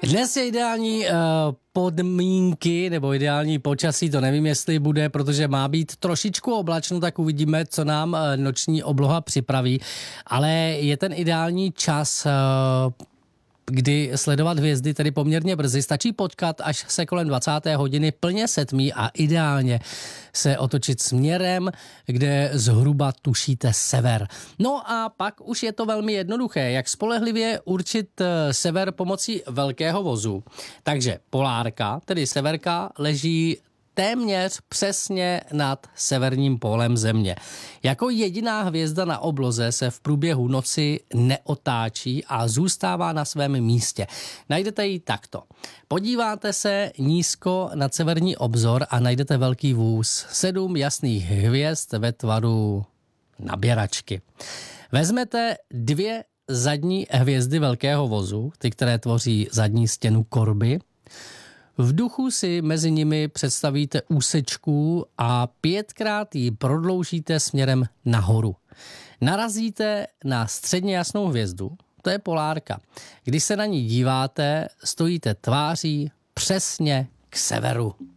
Dnes je ideální podmínky nebo ideální počasí, to nevím, jestli bude, protože má být trošičku oblačno, tak uvidíme, co nám noční obloha připraví, ale je ten ideální čas, kdy sledovat hvězdy tedy poměrně brzy. Stačí počkat, až se kolem 20. hodiny plně setmí a ideálně se otočit směrem, kde zhruba tušíte sever. No a pak už je to velmi jednoduché, jak spolehlivě určit sever pomocí velkého vozu. Takže polárka, tedy severka, leží téměř přesně nad severním pólem Země. Jako jediná hvězda na obloze se v průběhu noci neotáčí a zůstává na svém místě. Najdete ji takto. Podíváte se nízko nad severní obzor a najdete velký vůz. 7 jasných hvězd ve tvaru naběračky. Vezmete 2 zadní hvězdy velkého vozu, ty, které tvoří zadní stěnu korby. V duchu si mezi nimi představíte úsečku a 5krát ji prodloužíte směrem nahoru. Narazíte na středně jasnou hvězdu, to je polárka. Když se na ní díváte, stojíte tváří přesně k severu.